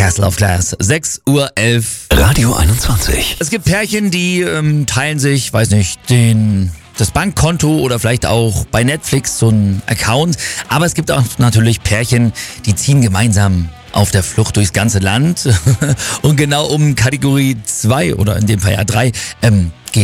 Castle of Glass, 6:11 Uhr. Radio 21. Es gibt Pärchen, die teilen sich, weiß nicht, das Bankkonto oder vielleicht auch bei Netflix so einen Account. Aber es gibt auch natürlich Pärchen, die ziehen gemeinsam auf der Flucht durchs ganze Land. Und genau um Kategorie 2 oder in dem Fall ja 3